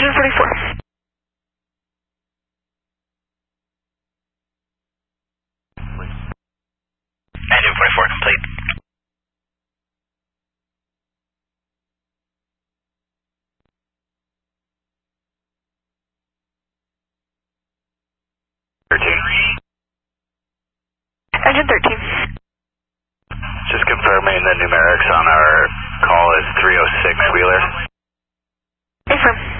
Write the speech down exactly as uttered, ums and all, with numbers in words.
Engine forty-four. Engine forty-four complete. thirteen. Engine thirteen. Just confirming the numerics on our call is three oh six Wheeler. Affirm.